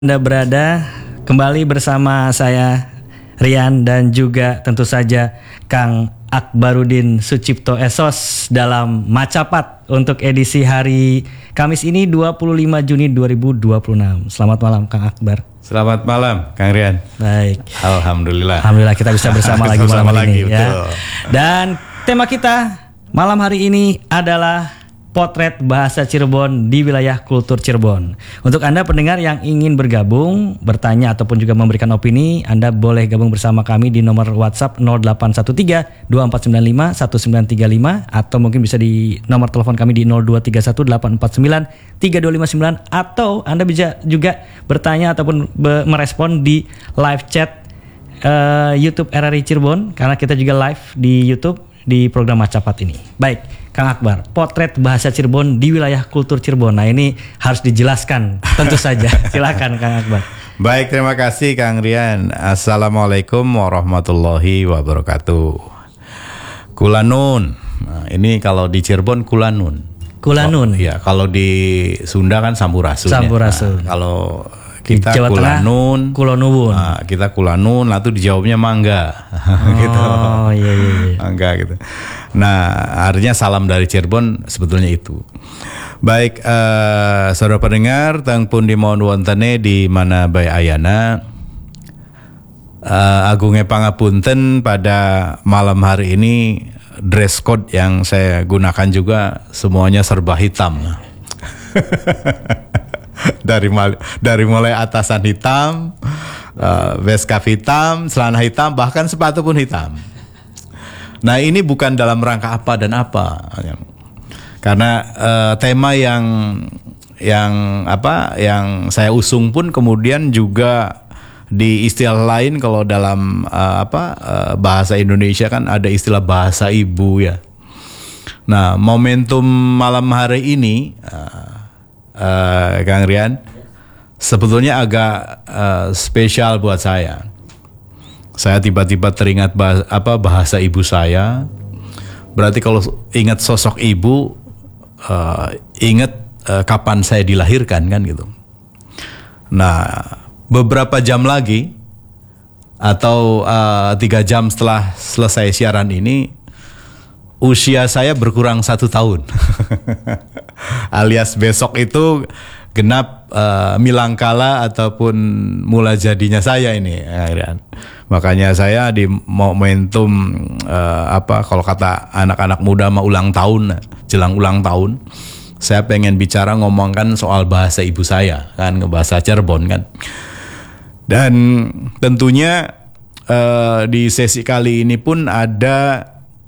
Anda berada kembali bersama saya Rian dan juga tentu saja Kang Akbarudin Sucipto Esos dalam Macapat untuk edisi hari Kamis ini 25 Juni 2026. Selamat malam Kang Akbar. Selamat malam Kang Rian. Baik. Alhamdulillah. Alhamdulillah kita bisa bersama lagi malam ini ya. Betul. Dan tema kita malam hari ini adalah Potret Bahasa Cirebon di Wilayah Kultur Cirebon. Untuk Anda pendengar yang ingin bergabung, bertanya ataupun juga memberikan opini, Anda boleh gabung bersama kami di nomor WhatsApp 0813 2495 1935 atau mungkin bisa di nomor telepon kami di 0231 849 3259 atau Anda bisa juga bertanya ataupun merespon di live chat YouTube RRI Cirebon karena kita juga live di YouTube di program Macapat ini. Baik. Kang Akbar, potret bahasa Cirebon di wilayah kultur Cirebon. Nah ini harus dijelaskan tentu saja. Silakan Kang Akbar. Baik, terima kasih Kang Rian. Assalamualaikum warahmatullahi wabarakatuh. Kulanun. Nah, ini kalau di Cirebon Kulanun. Kulanun. Ya, kalau di Sunda kan Sampurasun. Sampurasun. Nah, kalau kita Jawa Kulanun, Kulonuwun. Nah, kita Kulanun, lalu dijawabnya Mangga. Gitu. Oh iya. Mangga gitu. Nah, artinya salam dari Cirebon sebetulnya itu. Baik, saudara pendengar, teng pun di mohon wontene di mana bae ayana. Agunge pangapunten pada malam hari ini dress code yang saya gunakan juga semuanya serba hitam. dari mulai atasan hitam, beskap hitam, celana hitam, bahkan sepatu pun hitam. Nah ini bukan dalam rangka apa dan apa, karena tema yang saya usung pun kemudian juga di istilah lain kalau dalam bahasa Indonesia kan ada istilah bahasa ibu ya. Nah momentum malam hari ini Kang Rian sebetulnya agak spesial buat saya. Saya tiba-tiba teringat bahasa ibu saya. Berarti kalau ingat sosok ibu, ingat kapan saya dilahirkan kan gitu. Nah, beberapa jam lagi atau 3 jam setelah selesai siaran ini, usia saya berkurang 1 tahun. Alias besok itu genap milangkala ataupun mula jadinya saya ini. Makanya saya di momentum kalau kata anak-anak muda mah ulang tahun, jelang ulang tahun, saya pengen bicara ngomongkan soal bahasa ibu saya kan, bahasa Cirebon kan. Dan tentunya di sesi kali ini pun ada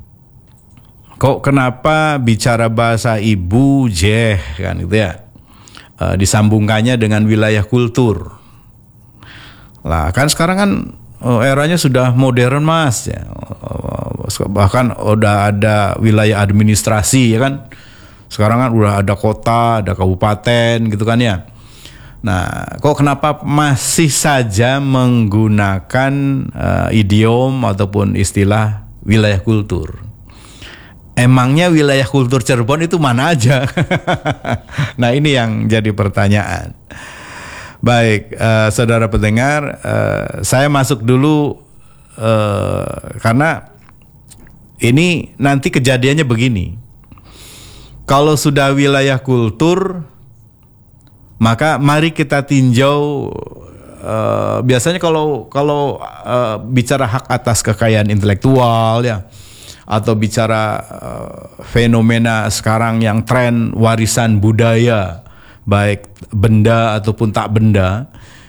kenapa bicara bahasa ibu kan gitu ya. Disambungkannya dengan wilayah kultur. Lah kan sekarang kan eranya sudah modern Mas ya. Bahkan udah ada wilayah administrasi ya kan. Sekarang kan udah ada kota, ada kabupaten gitu kan ya. Nah, kenapa masih saja menggunakan idiom ataupun istilah wilayah kultur? Emangnya wilayah kultur Cirebon itu mana aja? Nah ini yang jadi pertanyaan. Baik, saudara pendengar, saya masuk dulu karena ini nanti kejadiannya begini. Kalau sudah wilayah kultur, maka mari kita tinjau. Biasanya kalau bicara hak atas kekayaan intelektual ya, atau bicara fenomena sekarang yang tren warisan budaya, baik benda ataupun tak benda,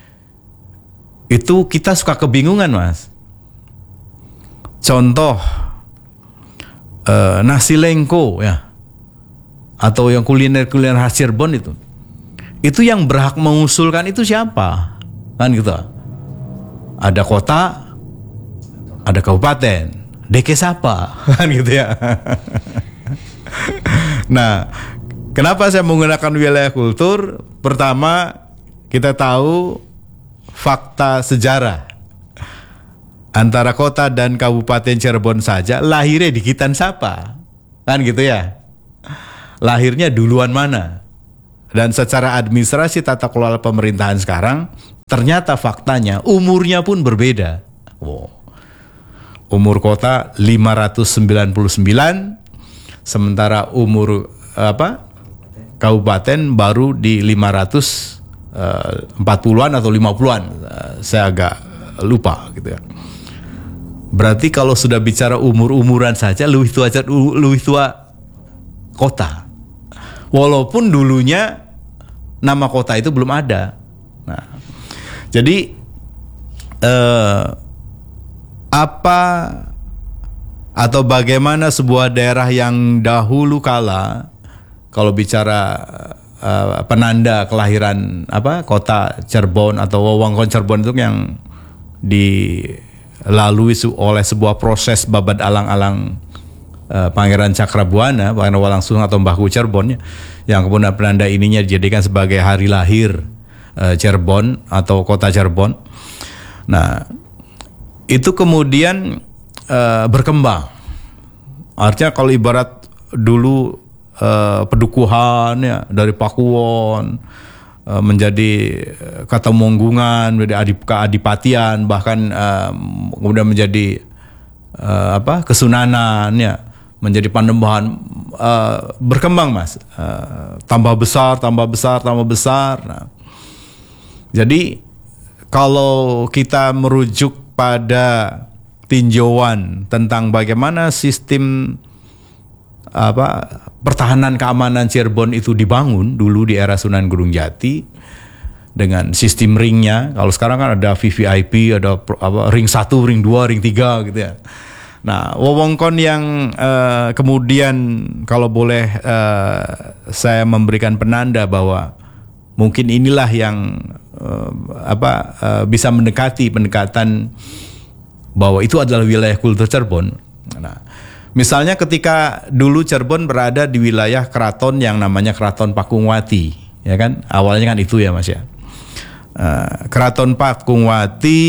itu kita suka kebingungan Mas. Contoh nasi lengko ya, atau yang kuliner khas Cirebon itu yang berhak mengusulkan itu siapa? Kan gitu. Ada kota, ada kabupaten. Deke siapa? Kan gitu ya. Nah, kenapa saya menggunakan wilayah kultur? Pertama, kita tahu fakta sejarah. Antara kota dan kabupaten Cirebon saja lahirnya di Kitan siapa? Kan gitu ya. Lahirnya duluan mana? Dan secara administrasi tata kelola pemerintahan sekarang ternyata faktanya umurnya pun berbeda. Wow. Umur kota 599, sementara umur kabupaten baru di 540-an atau 50-an. Saya agak lupa gitu ya. Berarti kalau sudah bicara umur-umuran saja lebih tua kota. Walaupun dulunya nama kota itu belum ada. Nah, jadi apa atau bagaimana sebuah daerah yang dahulu kala, kalau bicara penanda kelahiran kota Cirebon atau wewengkon Cirebon itu yang dilalui oleh sebuah proses babad alang-alang Pangeran Cakrabuana, Pangeran Walangsungsang atau Mbahku Cirebon, yang kemudian penanda ininya dijadikan sebagai hari lahir Cirebon atau kota Cirebon. Nah, itu kemudian berkembang. Artinya kalau ibarat dulu pedukuhan ya dari Pakuwon menjadi Katemonggungan, menjadi keadipatian, bahkan kemudian menjadi Kesunanan ya, menjadi Panembahan, berkembang Mas, tambah besar. Nah, jadi kalau kita merujuk pada tinjauan tentang bagaimana sistem pertahanan keamanan Cirebon itu dibangun dulu di era Sunan Gunung Jati dengan sistem ringnya. Kalau sekarang kan ada VVIP, ada ring 1, ring 2, ring 3 gitu ya. Nah, wewengkon yang kemudian kalau boleh saya memberikan penanda bahwa mungkin inilah yang bisa pendekatan bahwa itu adalah wilayah kultur Cirebon. Nah, misalnya ketika dulu Cirebon berada di wilayah keraton yang namanya Keraton Pakungwati, ya kan? Awalnya kan itu ya Mas ya. Keraton Pakungwati.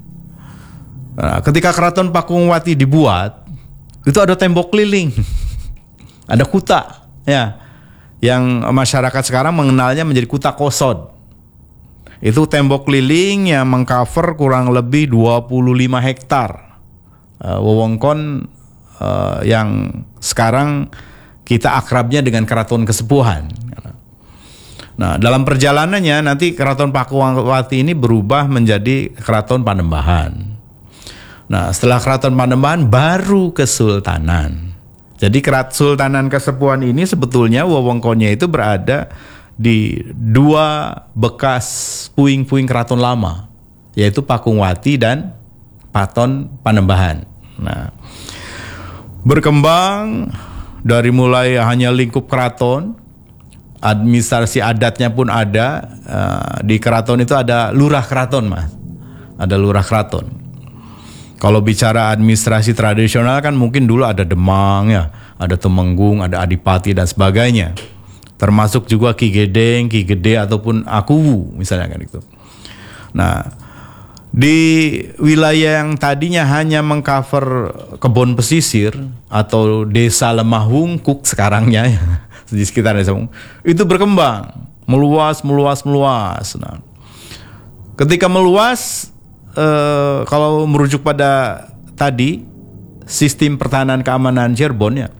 Ketika Keraton Pakungwati dibuat, itu ada tembok keliling, ada kuta, ya, yang masyarakat sekarang mengenalnya menjadi kuta Kosod. Itu tembok keliling yang mengcover kurang lebih 25 hektar wewengkon yang sekarang kita akrabnya dengan Keraton Kesepuhan. Nah, dalam perjalanannya nanti Keraton Pakungwati ini berubah menjadi Keraton Panembahan. Nah, setelah Keraton Panembahan baru Kesultanan. Jadi Kesultanan Kesepuhan ini sebetulnya wewengkonnya itu berada di dua bekas puing-puing keraton lama, yaitu Pakungwati dan Paton Panembahan. Nah, berkembang dari mulai hanya lingkup keraton, administrasi adatnya pun ada. Di keraton itu ada lurah keraton, Mas. Ada lurah keraton. Kalau bicara administrasi tradisional kan mungkin dulu ada Demang ya, ada Temenggung, ada Adipati dan sebagainya. Termasuk juga Ki Gedeng, Ki Gede ataupun Akuwu misalnya kan itu. Nah, di wilayah yang tadinya hanya mengcover kebun pesisir atau desa Lemah Wungkuk sekarangnya ya, di sekitar desa Wungkuk, itu berkembang, meluas. Nah, ketika meluas, kalau merujuk pada tadi sistem pertahanan keamanan Cirebon ya,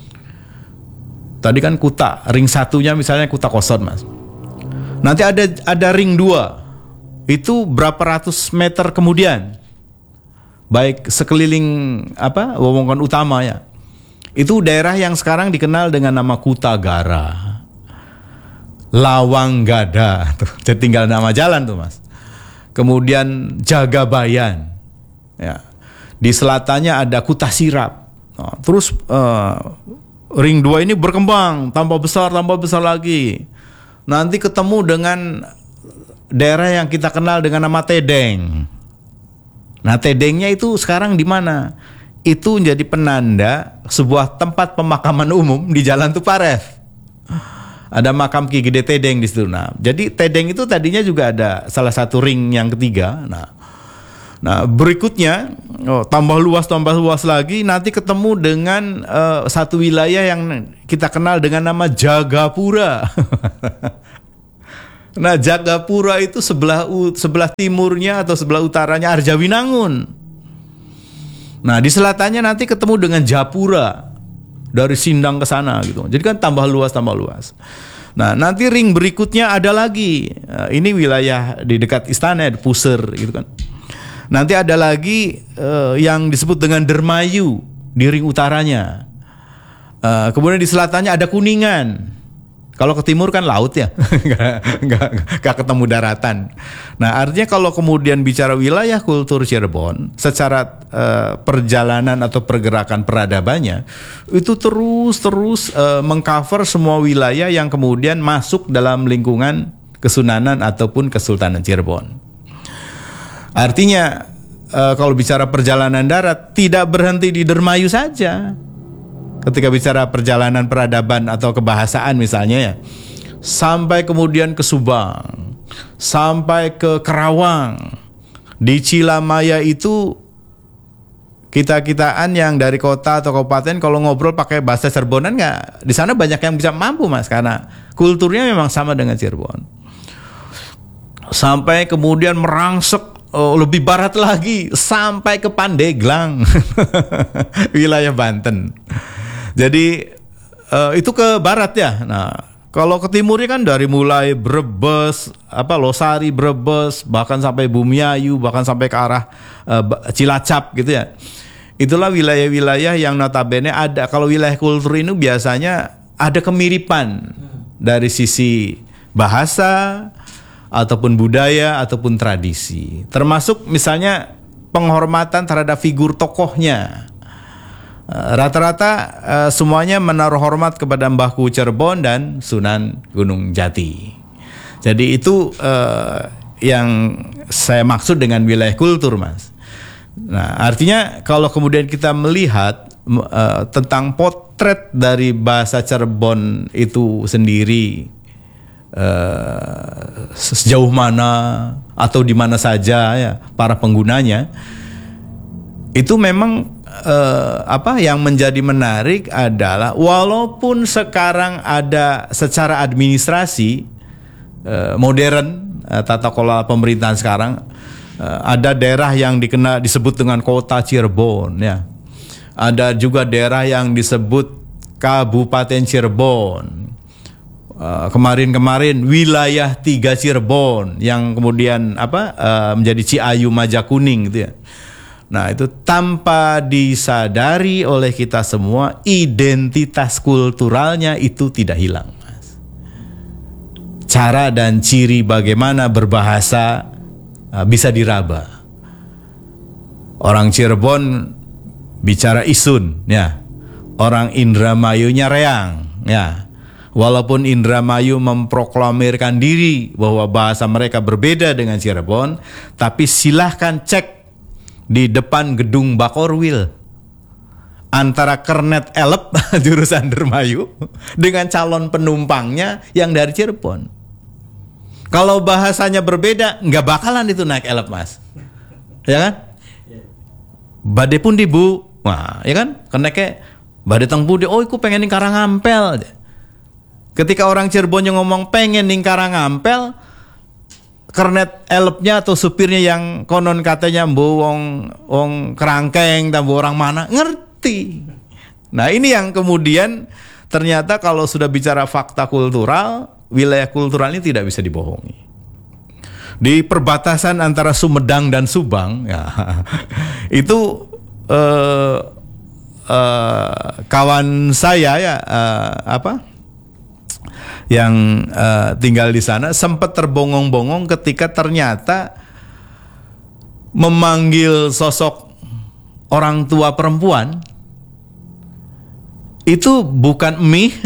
tadi kan kuta, ring 1-nya misalnya kuta Kosod Mas. Nanti ada ring 2. Itu berapa ratus meter kemudian, baik sekeliling wewengkon utama ya, itu daerah yang sekarang dikenal dengan nama Kutagara, Lawanggada, tuh tinggal nama jalan tuh Mas. Kemudian Jagabayan, ya. Di selatannya ada Kuta Sirap. Nah, terus ring 2 ini berkembang, tambah besar lagi. Nanti ketemu dengan daerah yang kita kenal dengan nama Tedeng. Nah, Tedengnya itu sekarang di mana? Itu menjadi penanda sebuah tempat pemakaman umum di Jalan Tuparef. Ada makam Ki Gede Tedeng di situ. Nah, jadi Tedeng itu tadinya juga ada salah satu ring yang ketiga. Nah, berikutnya tambah luas lagi. Nanti ketemu dengan satu wilayah yang kita kenal dengan nama Jagapura. Nah, Jagapura itu sebelah timurnya atau sebelah utaranya Arjawinangun. Nah, di selatannya nanti ketemu dengan Japura. Dari Sindang ke sana gitu. Jadi kan tambah luas. Nah, nanti ring berikutnya ada lagi. Ini wilayah di dekat istana, Pusir gitu kan. Nanti ada lagi yang disebut dengan Dermayu di ring utaranya. Kemudian di selatannya ada Kuningan. Kalau ke timur kan laut ya, nggak ketemu daratan. Nah, artinya kalau kemudian bicara wilayah kultur Cirebon, secara perjalanan atau pergerakan peradabannya, itu terus mengcover semua wilayah yang kemudian masuk dalam lingkungan Kesunanan ataupun Kesultanan Cirebon. Artinya kalau bicara perjalanan darat, tidak berhenti di Dermayu saja. Ketika bicara perjalanan peradaban atau kebahasaan misalnya ya, sampai kemudian ke Subang, sampai ke Kerawang, di Cilamaya itu kita-kitaan yang dari kota atau kabupaten kalau ngobrol pakai bahasa Cirebonan nggak, di sana banyak yang bisa mampu Mas, karena kulturnya memang sama dengan Cirebon. Sampai kemudian merangsek lebih barat lagi sampai ke Pandeglang, wilayah Banten. Jadi itu ke barat ya. Nah, kalau ke timurnya kan dari mulai Brebes, Losari, Brebes, bahkan sampai Bumiayu, bahkan sampai ke arah Cilacap gitu ya. Itulah wilayah-wilayah yang notabene ada, kalau wilayah kultur ini biasanya ada kemiripan dari sisi bahasa ataupun budaya ataupun tradisi. Termasuk misalnya penghormatan terhadap figur tokohnya. Rata-rata semuanya menaruh hormat kepada Mbahku Cirebon dan Sunan Gunung Jati. Jadi itu yang saya maksud dengan wilayah kultur, Mas. Nah, artinya kalau kemudian kita melihat tentang potret dari bahasa Cirebon itu sendiri, sejauh mana atau di mana saja ya para penggunanya, itu memang yang menjadi menarik adalah walaupun sekarang ada secara administrasi modern, tata kelola pemerintahan sekarang, ada daerah yang disebut dengan kota Cirebon ya. Ada juga daerah yang disebut Kabupaten Cirebon. Kemarin wilayah 3 Cirebon yang kemudian menjadi Ciayu Majakuning gitu ya. Nah, itu tanpa disadari oleh kita semua, identitas kulturalnya itu tidak hilang, Mas. Cara dan ciri bagaimana berbahasa bisa diraba. Orang Cirebon bicara isun, ya. Orang Indramayunya reang, ya. Walaupun Indramayu memproklamirkan diri bahwa bahasa mereka berbeda dengan Cirebon, tapi silahkan cek di depan gedung Bakorwil antara Kernet Elep jurusan Dermayu dengan calon penumpangnya yang dari Cirebon. Kalau bahasanya berbeda, nggak bakalan itu naik Elep, Mas. Ya kan? Bade pun dibu, wah, ya kan? Keneknya bade teng budi, oh iku pengen ning Karangampel. Ketika orang Cirebon yang ngomong pengen ning Karangampel, Kernet Elepnya atau supirnya yang konon katanya wong kerangkeng dan orang mana ngerti. Nah, ini yang kemudian ternyata kalau sudah bicara fakta kultural, wilayah kultural ini tidak bisa dibohongi. Di perbatasan antara Sumedang dan Subang, ya, itu kawan saya ya yang tinggal di sana sempat terbongong-bongong ketika ternyata memanggil sosok orang tua perempuan itu bukan mie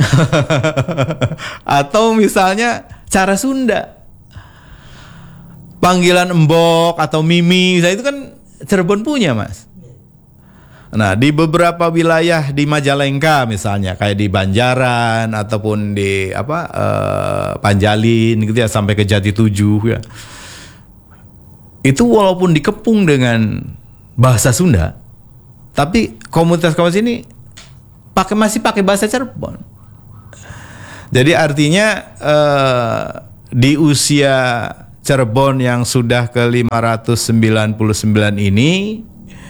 atau misalnya cara Sunda, panggilan embok atau mimi, itu kan Cirebon punya, Mas. Nah, di beberapa wilayah di Majalengka misalnya, kayak di Banjaran ataupun di Panjalin gitu ya, sampai ke Jati 7 ya. Itu walaupun dikepung dengan bahasa Sunda, tapi komunitas-komunitas ini masih pakai bahasa Cirebon. Jadi artinya di usia Cirebon yang sudah ke 599 ini,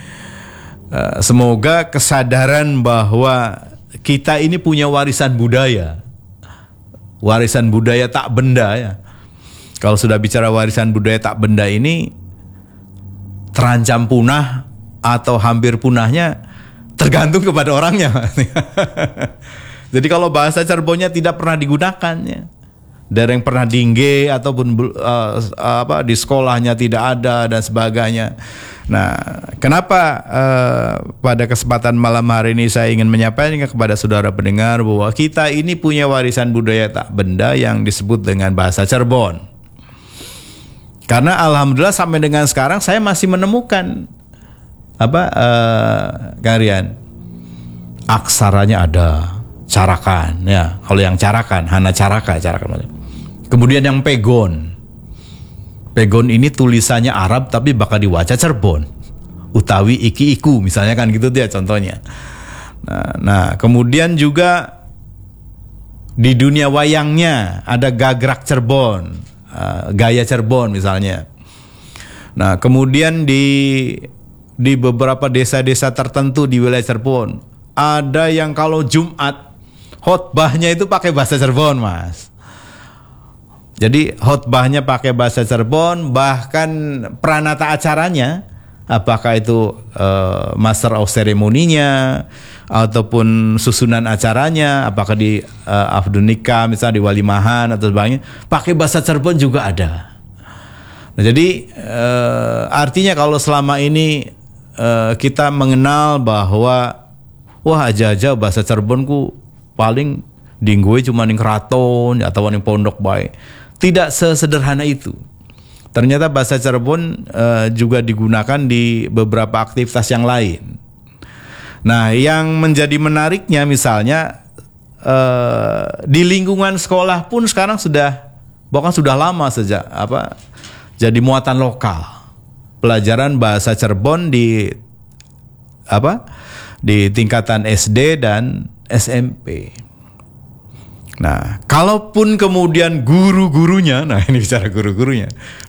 semoga kesadaran bahwa kita ini punya warisan budaya tak benda ya. Kalau sudah bicara warisan budaya tak benda ini terancam punah atau hampir punahnya tergantung kepada orangnya. Jadi kalau bahasa Cirebonnya tidak pernah digunakan ya, dari yang pernah dingge ataupun di sekolahnya tidak ada dan sebagainya. Nah, kenapa pada kesempatan malam hari ini saya ingin menyampaikan kepada saudara pendengar bahwa kita ini punya warisan budaya tak benda yang disebut dengan bahasa Cirebon. Karena alhamdulillah sampai dengan sekarang saya masih menemukan Karian, aksaranya ada, carakan ya. Kalau yang carakan, hana carakan. Kemudian yang pegon ini tulisannya Arab tapi bakal diwaca Cirebon, utawi iki iku misalnya kan gitu dia contohnya. Nah kemudian juga di dunia wayangnya ada gagrak Cirebon, gaya Cirebon misalnya. Nah kemudian di beberapa desa-desa tertentu di wilayah Cirebon ada yang kalau Jumat khotbahnya itu pakai bahasa Cirebon, Mas. Jadi khotbahnya pakai bahasa Cirebon, bahkan pranata acaranya, apakah itu master of ceremony-nya ataupun susunan acaranya, apakah di afdun nikah misalnya di walimahan atau sebagainya, pakai bahasa Cirebon juga ada. Nah, jadi artinya kalau selama ini kita mengenal bahwa wah aja bahasa Cirebonku paling dinggoe cuma ning keraton atau ning pondok bae. Tidak sesederhana itu. Ternyata bahasa Cirebon juga digunakan di beberapa aktivitas yang lain. Nah, yang menjadi menariknya misalnya di lingkungan sekolah pun sekarang bahkan sudah lama sejak jadi muatan lokal. Pelajaran bahasa Cirebon di tingkatan SD dan SMP. Nah, kalaupun kemudian guru-gurunya, nah ini bicara guru-gurunya,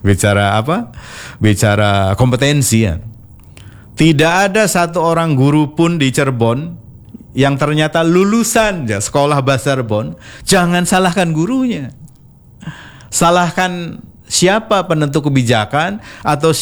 bicara kompetensi ya. Tidak ada satu orang guru pun di Cirebon yang ternyata lulusan ya, sekolah bahasa Cirebon. Jangan salahkan gurunya, salahkan siapa penentu kebijakan atau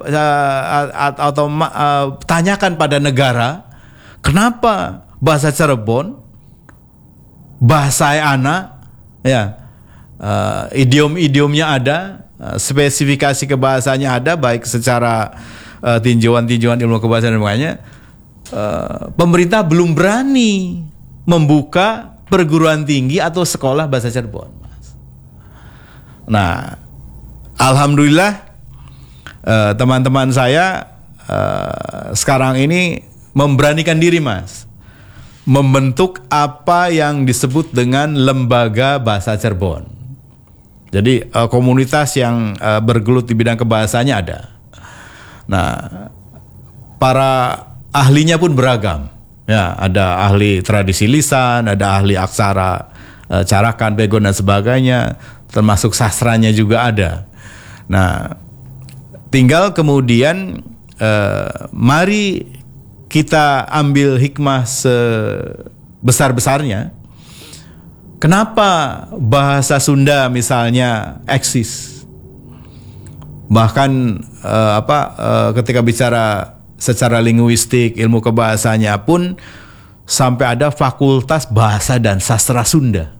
tanyakan pada negara, kenapa bahasa Cirebon, bahasa anak, ya, idiom-idiomnya ada, spesifikasi kebahasanya ada, baik secara tinjauan-tinjauan ilmu kebahasaan dan sebagainya. Pemerintah belum berani membuka perguruan tinggi atau sekolah bahasa Cirebon, Mas. Nah, alhamdulillah teman-teman saya sekarang ini memberanikan diri, Mas, membentuk apa yang disebut dengan lembaga bahasa Cirebon. Jadi komunitas yang bergelut di bidang kebahasanya ada. Nah, para ahlinya pun beragam. Ya, ada ahli tradisi lisan, ada ahli aksara, carakan, pegon dan sebagainya, termasuk sastranya juga ada. Nah, tinggal kemudian mari kita ambil hikmah sebesar-besarnya. Kenapa bahasa Sunda misalnya eksis? Bahkan ketika bicara secara linguistik, ilmu kebahasanya pun sampai ada fakultas bahasa dan sastra Sunda.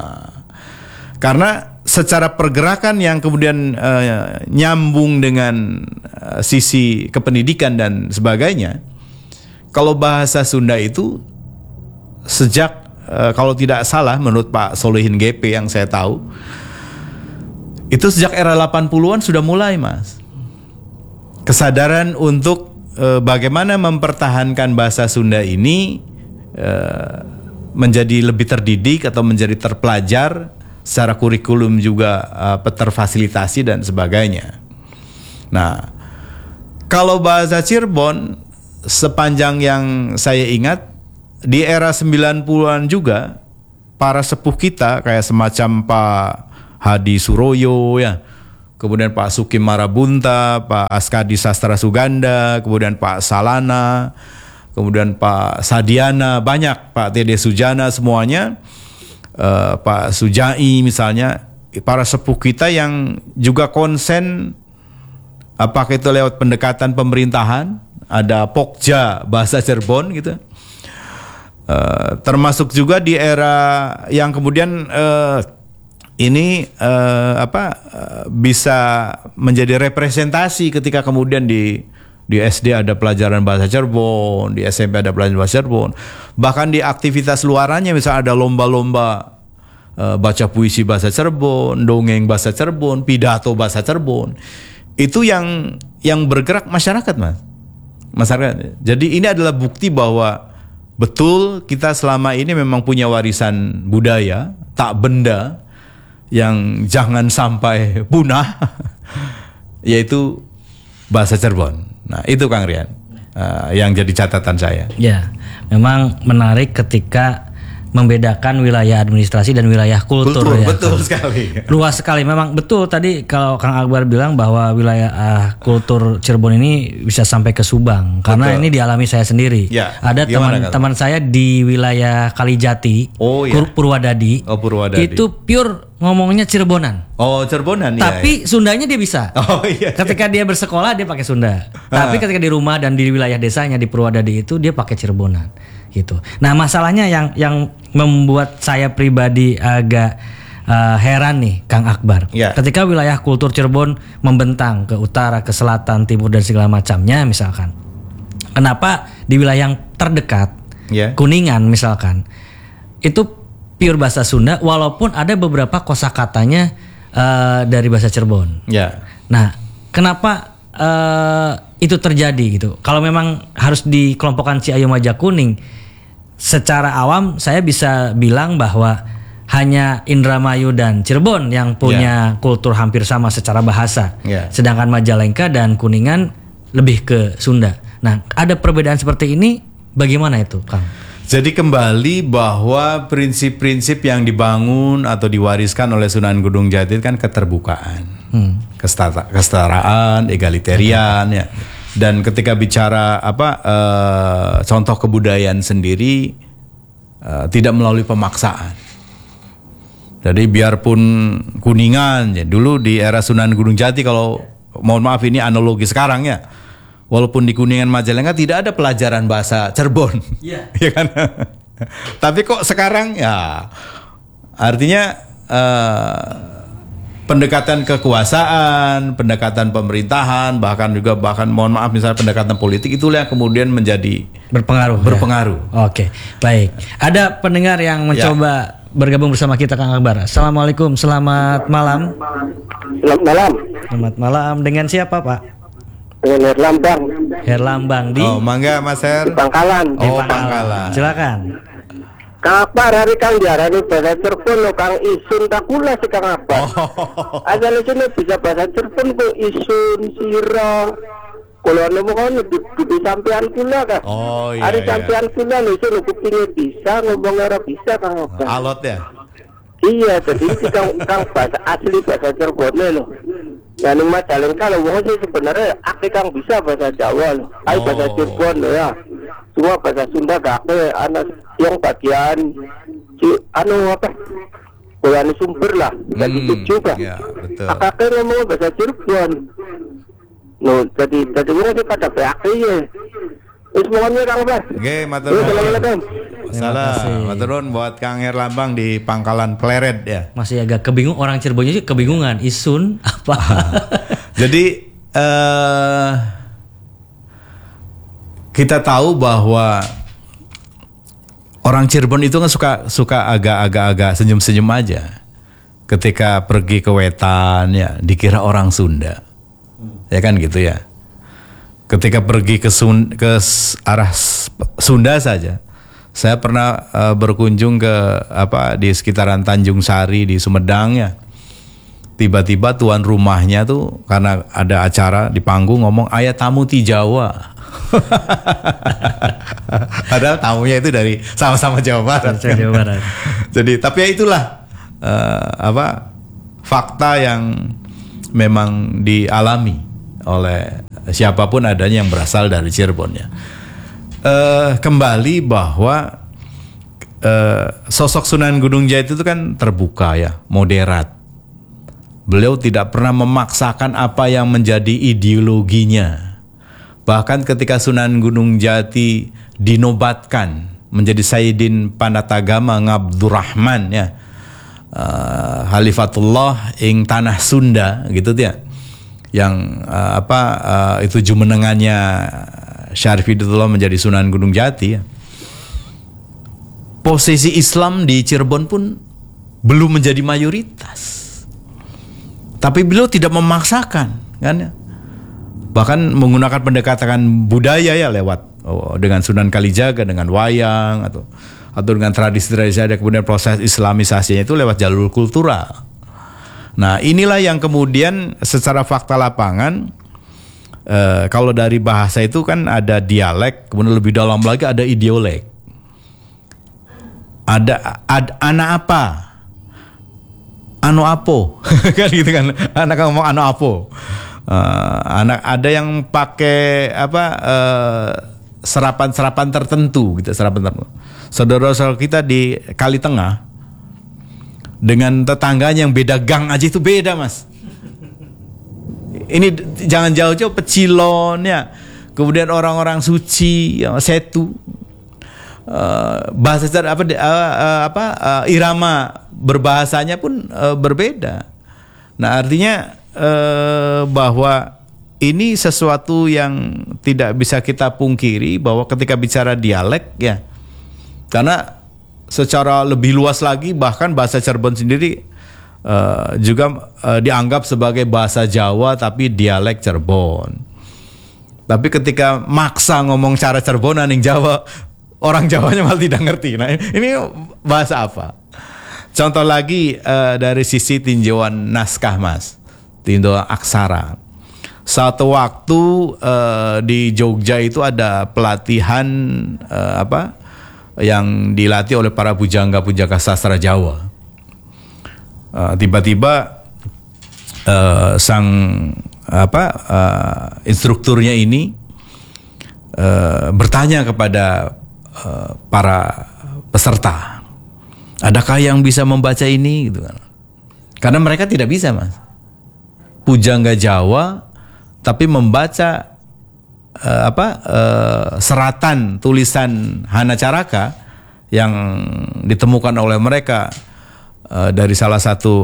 Karena secara pergerakan yang kemudian nyambung dengan sisi kependidikan dan sebagainya, kalau bahasa Sunda itu sejak kalau tidak salah menurut Pak Solihin GP yang saya tahu, itu sejak era 80-an sudah mulai, Mas. Kesadaran untuk bagaimana mempertahankan bahasa Sunda ini menjadi lebih terdidik atau menjadi terpelajar secara kurikulum juga terfasilitasi dan sebagainya. Nah, kalau bahasa Cirebon sepanjang yang saya ingat di era 90-an juga para sepuh kita kayak semacam Pak Hadi Suroyo ya. Kemudian Pak Sukim Marabunta, Pak Askadi Sastra Suganda, kemudian Pak Salana, kemudian Pak Sadiana, banyak, Pak Tede Sujana, semuanya, Pak Sujai misalnya, para sepuh kita yang juga konsen, apakah itu lewat pendekatan pemerintahan, ada Pokja bahasa Cirebon gitu, termasuk juga di era yang kemudian bisa menjadi representasi ketika kemudian di SD ada pelajaran bahasa Cirebon, di SMP ada pelajaran bahasa Cirebon, bahkan di aktivitas luarannya misalnya ada lomba-lomba baca puisi bahasa Cirebon, dongeng bahasa Cirebon, pidato bahasa Cirebon. Itu yang bergerak masyarakat, Mas. Masyarakat. Jadi ini adalah bukti bahwa betul kita selama ini memang punya warisan budaya, tak benda yang jangan sampai punah, yaitu bahasa Cirebon. Nah itu Kang Rian yang jadi catatan saya. Ya, memang menarik ketika membedakan wilayah administrasi dan wilayah kultur ya. Betul sekali. Luas sekali memang, betul tadi kalau Kang Akbar bilang bahwa wilayah kultur Cirebon ini bisa sampai ke Subang, karena ini dialami saya sendiri. Ya, ada teman-teman saya di wilayah Kalijati, Purwadadi. Oh, Purwadadi. Itu pure ngomongnya Cirebonan. Oh, Cirebonan ya. Tapi Sundanya dia bisa. Oh iya. Ketika dia bersekolah dia pakai Sunda. Tapi ketika di rumah dan di wilayah desanya di Purwadadi itu dia pakai Cirebonan gitu. Nah, masalahnya yang membuat saya pribadi agak heran nih Kang Akbar. Ya. Ketika wilayah kultur Cirebon membentang ke utara, ke selatan, timur dan segala macamnya misalkan. Kenapa di wilayah yang terdekat, Kuningan misalkan, itu pure bahasa Sunda walaupun ada beberapa kosakatanya dari bahasa Cirebon. Ya. Nah, kenapa itu terjadi gitu? Kalau memang harus dikelompokkan Ciayu Majakuning, secara awam saya bisa bilang bahwa hanya Indramayu dan Cirebon yang punya kultur hampir sama secara bahasa. Sedangkan Majalengka dan Kuningan lebih ke Sunda. Nah, ada perbedaan seperti ini, bagaimana itu, Kang? Jadi kembali bahwa prinsip-prinsip yang dibangun atau diwariskan oleh Sunan Gunung Jati kan keterbukaan, kesetaraan, egalitarian ya. Dan ketika bicara contoh kebudayaan sendiri tidak melalui pemaksaan. Jadi biarpun Kuningan ya, dulu di era Sunan Gunung Jati, kalau mohon maaf ini analogi sekarang ya, walaupun di Kuningan Majalengka tidak ada pelajaran bahasa Cirebon, ya kan? Tapi kok sekarang ya, artinya pendekatan kekuasaan, pendekatan pemerintahan, bahkan mohon maaf misalnya pendekatan politik, itulah yang kemudian menjadi berpengaruh. Ya? Oke, baik. Ada pendengar yang mencoba bergabung bersama kita, Kang Akbar. Assalamualaikum, selamat malam. Selamat malam. Selamat malam. Dengan siapa, Pak? Dengan Herlambang. Herlambang di. Oh, mangga Mas Her. Di Pangkalan. Oh, Pangkalan. Silakan. Kang Akbar hari Kang diarani bahasa Cirebon lo Kang Isun takula si Kang Akbar. Aja lu sini bisa bahasa Cirebon kok Isun sira. Kalau anu mohon di sampean kula kan. Oh iya. Hari sampean kula lho iso kupinge bisa ngomong ora bisa Kang Akbar. Alot ya. Iya, jadi si Kang bahasa asli bahasa Cirebon lho. Dan Majalengka lo wong sih sebenarnya akeh Kang bisa bahasa Jawa lho. Ai bahasa Cirebon lho ya. Cuma bahasa Sunda gak anak yang bagian Boyani Sumber lah, dan itu juga. Ya, betul. Akaknya ngomong bahasa Cirebon. No, jadi orang pada PAK ya. Semuanya Kang Bas. Oke, matur nuwun. Salam, matur nuwun buat Kang Herlambang di Pangkalan Pleret ya. Masih agak kebingung, orang Cirebonnya sih kebingungan, Isun apa? Jadi kita tahu bahwa orang Cirebon itu kan suka agak senyum-senyum aja ketika pergi ke Wetan ya, dikira orang Sunda. Ya kan gitu ya. Ketika pergi ke arah Sunda saja. Saya pernah berkunjung ke di sekitaran Tanjung Sari di Sumedang ya. Tiba-tiba tuan rumahnya tuh karena ada acara di panggung ngomong aya tamu ti Jawa. Padahal tamunya itu dari sama-sama Jawa Barat. Jawa Barat. Jadi tapi ya itulah fakta yang memang dialami oleh siapapun adanya yang berasal dari Cirebon ya. Kembali bahwa sosok Sunan Gunung Jati itu kan terbuka ya, moderat. Beliau tidak pernah memaksakan apa yang menjadi ideologinya. Bahkan ketika Sunan Gunung Jati dinobatkan menjadi Sayyidin Panatagama Ngabdurrahman ya, Khalifatullah ing tanah Sunda gitu ya, yang itu jumenengannya Syarif Hidayatullah menjadi Sunan Gunung Jati ya. Posisi Islam di Cirebon pun belum menjadi mayoritas. Tapi beliau tidak memaksakan, kan ya. Bahkan menggunakan pendekatan budaya ya lewat dengan Sunan Kalijaga, dengan wayang atau dengan tradisi-tradisi ada, kemudian proses islamisasinya itu lewat jalur kultural. Nah, inilah yang kemudian secara fakta lapangan kalau dari bahasa itu kan ada dialek, kemudian lebih dalam lagi ada ideolek. Ada anak apa? Anu apo, kan gitu kan, anak ngomong anu apo, anak ada yang pakai serapan tertentu gitu, serapan tertentu. Saudara-saudara kita di Kali Tengah dengan tetangganya yang beda gang aja itu beda mas. Ini jangan jauh-jauh Pecilon ya, kemudian orang-orang suci, ya, Setu. Bahasa irama berbahasanya pun berbeda. Nah, artinya bahwa ini sesuatu yang tidak bisa kita pungkiri bahwa ketika bicara dialek ya, karena secara lebih luas lagi bahkan bahasa Cirebon sendiri juga dianggap sebagai bahasa Jawa tapi dialek Cirebon. Tapi ketika maksa ngomong cara Cirebonan yang Jawa, orang Jawanya malah tidak ngerti. Nah, ini bahasa apa? Contoh lagi dari sisi tinjauan naskah mas, tinjauan aksara. Satu waktu di Jogja itu ada pelatihan yang dilatih oleh para pujangga-pujangga sastra Jawa. Tiba-tiba sang instrukturnya ini bertanya kepada para peserta, adakah yang bisa membaca ini gitu kan? Karena mereka tidak bisa mas, pujangga Jawa tapi membaca seratan tulisan Hana Caraka yang ditemukan oleh mereka dari salah satu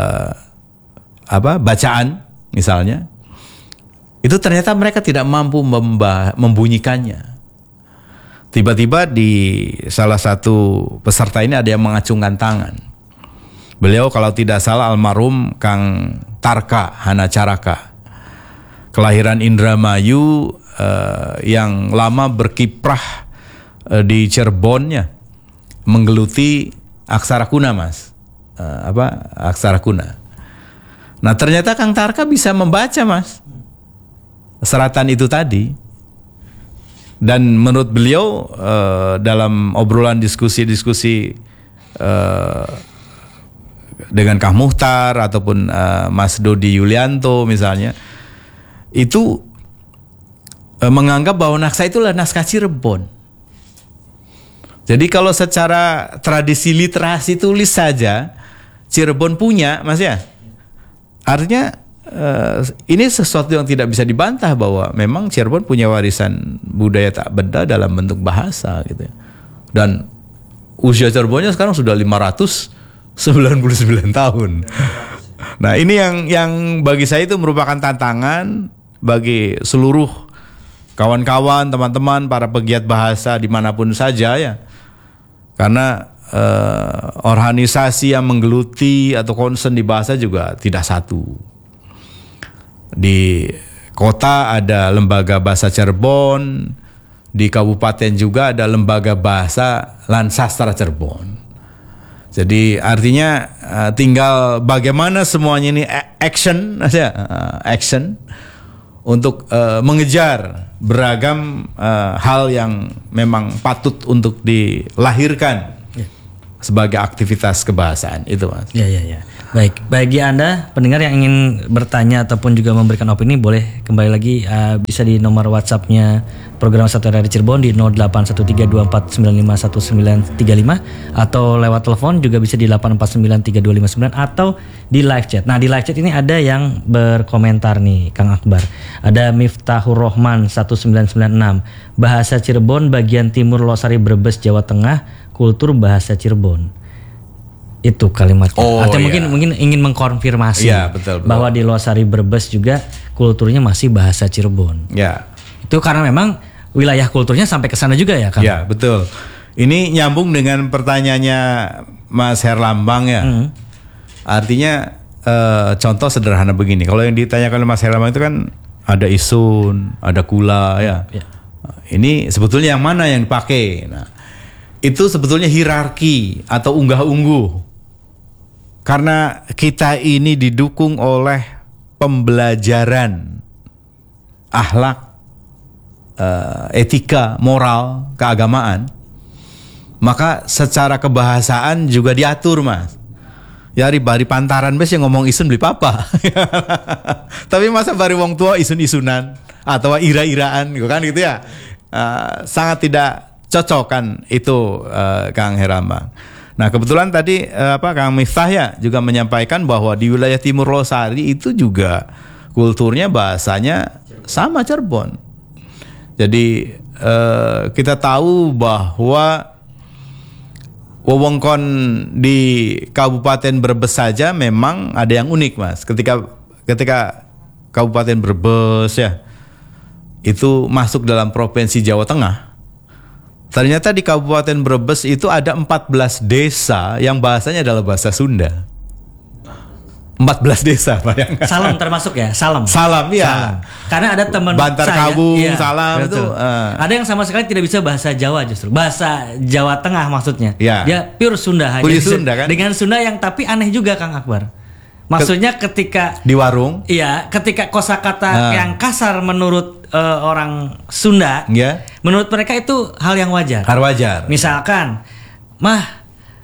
bacaan misalnya, itu ternyata mereka tidak mampu membunyikannya. Tiba-tiba di salah satu peserta ini ada yang mengacungkan tangan. Beliau kalau tidak salah almarhum Kang Tarka Hana Caraka, kelahiran Indramayu, yang lama berkiprah di Cirebonnya, menggeluti aksara kuna mas, aksara kuna. Nah ternyata Kang Tarka bisa membaca mas seratan itu tadi. Dan menurut beliau dalam obrolan diskusi dengan Kang Muhtar ataupun Mas Dodi Yulianto misalnya, itu menganggap bahwa naskah itulah naskah Cirebon. Jadi kalau secara tradisi literasi tulis saja Cirebon punya mas ya, artinya ini sesuatu yang tidak bisa dibantah bahwa memang Cirebon punya warisan budaya tak benda dalam bentuk bahasa gitu ya. Dan usia Cirebonnya sekarang sudah 599 tahun. Nah ini yang bagi saya itu merupakan tantangan bagi seluruh kawan-kawan, teman-teman, para pegiat bahasa dimanapun saja ya. Karena organisasi yang menggeluti atau concern di bahasa juga tidak satu. Di kota ada lembaga bahasa Cirebon, di kabupaten juga ada lembaga bahasa lan sastra Cirebon. Jadi artinya tinggal bagaimana semuanya ini action untuk mengejar beragam hal yang memang patut untuk dilahirkan sebagai aktivitas kebahasaan itu mas. Ya. Baik, bagi Anda pendengar yang ingin bertanya ataupun juga memberikan opini, boleh kembali lagi bisa di nomor WhatsApp-nya program Satu RRI Cirebon di 081324951935 atau lewat telepon juga bisa di 8493259 atau di live chat. Nah, di live chat ini ada yang berkomentar nih, Kang Akbar. Ada Miftahur Rahman 1996, bahasa Cirebon bagian timur Losari Brebes Jawa Tengah, kultur bahasa Cirebon. Itu kalimatnya. Atau mungkin ingin mengkonfirmasi betul. bahwa di Losari Brebes juga kulturnya masih bahasa Cirebon. Ya. Itu karena memang wilayah kulturnya sampai ke sana juga ya, Kang? Ya, betul. Ini nyambung dengan pertanyaannya Mas Herlambang ya. Artinya contoh sederhana begini. Kalau yang ditanyakan oleh Mas Herlambang itu kan ada isun, ada kula ya. Ini sebetulnya yang mana yang dipakai? Nah, itu sebetulnya hierarki atau unggah-ungguh. Karena kita ini didukung oleh pembelajaran akhlak, etika, moral, keagamaan, maka secara kebahasaan juga diatur, Mas. Ya bari pantaran bes yang ngomong isun beli papa. Tapi masa bari wong tua isun-isunan atau ira-iraan gitu kan gitu ya. Sangat tidak cocok kan itu, Kang Herambang. Nah, kebetulan tadi Kang Miftah ya juga menyampaikan bahwa di wilayah Timur Losari itu juga kulturnya bahasanya sama Cirebon. Jadi kita tahu bahwa wewengkon di Kabupaten Brebes saja memang ada yang unik, Mas. Ketika Kabupaten Brebes ya itu masuk dalam Provinsi Jawa Tengah. Ternyata di Kabupaten Brebes itu ada 14 desa yang bahasanya adalah bahasa Sunda. 14 desa, bayangkan. Salam termasuk ya, Salam. Salam ya. Salam. Karena ada teman Bantar saya, Kabung, iya, Salam betul. itu. Ada yang sama sekali tidak bisa bahasa Jawa justru. Bahasa Jawa Tengah maksudnya. Ya. Dia pure Sunda hanya. Pure Sunda kan? Dengan Sunda yang tapi aneh juga, Kang Akbar. Maksudnya ketika di warung, iya, ketika kosakata yang kasar menurut orang Sunda, menurut mereka itu hal yang wajar. Hal wajar. Misalkan, mah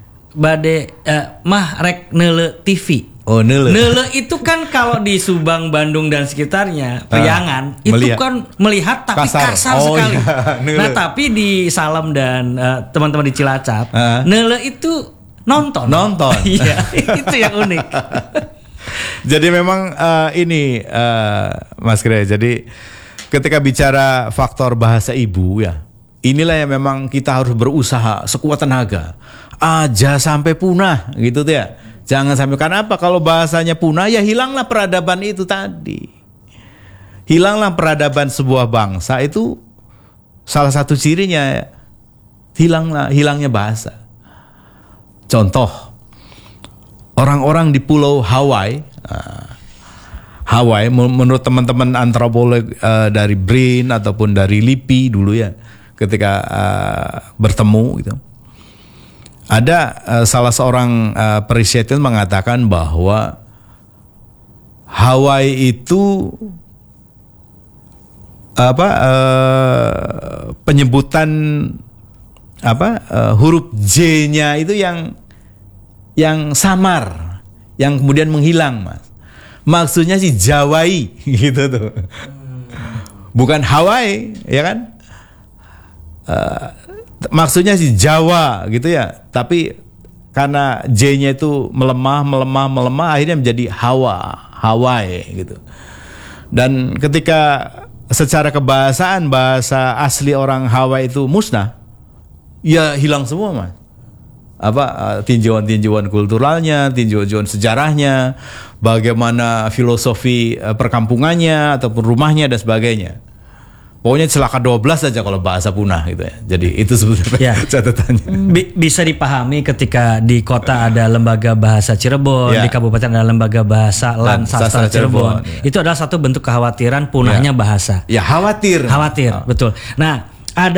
rek neule TV. Oh, neule. Neule itu kan kalau di Subang, Bandung dan sekitarnya, Priangan itu kan melihat tapi kasar sekali. Iya, nah, tapi di Salam dan teman-teman di Cilacap, neule itu nonton. Iya, itu yang unik. Jadi memang ini Mas Gray. Jadi ketika bicara faktor bahasa ibu ya, inilah yang memang kita harus berusaha sekuat tenaga aja sampai punah gitu tuh ya. Jangan sampai, karena apa? Kalau bahasanya punah ya hilanglah peradaban itu tadi. Hilanglah peradaban sebuah bangsa itu salah satu cirinya hilangnya bahasa. Contoh, orang-orang di Pulau Hawaii, menurut teman-teman antropolog dari BRIN ataupun dari LIPI dulu ya, ketika bertemu gitu, ada salah seorang periset mengatakan bahwa Hawaii itu penyebutan huruf J-nya itu yang samar, yang kemudian menghilang, Mas. Maksudnya sih Jawai gitu tuh. Bukan Hawaii, ya kan? Maksudnya sih Jawa gitu ya. Tapi karena J-nya itu melemah, akhirnya menjadi Hawaii gitu. Dan ketika secara kebahasaan bahasa asli orang Hawaii itu musnah, ya hilang semua, Mas. Tinjauan-tinjauan kulturalnya, tinjauan sejarahnya, bagaimana filosofi perkampungannya ataupun rumahnya dan sebagainya. Pokoknya celaka 12 saja kalau bahasa punah gitu ya. Jadi itu sebetulnya catatannya. Bisa dipahami ketika di kota ada lembaga bahasa Cirebon, di kabupaten ada lembaga bahasa Lan Sastra Cirebon. Itu adalah satu bentuk kekhawatiran punahnya bahasa. Ya, khawatir, betul. Nah,